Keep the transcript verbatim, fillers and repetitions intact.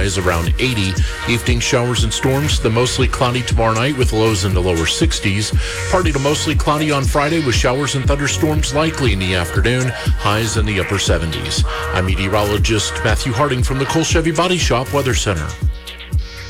highs around eighty. Evening showers and storms, the mostly cloudy tomorrow night with lows in the lower sixties. Partly to mostly cloudy on Friday with showers and thunderstorms likely in the afternoon. Highs in the upper seventies. I'm meteorologist Matthew Harding from the Cole Chevy Body Shop Weather Center.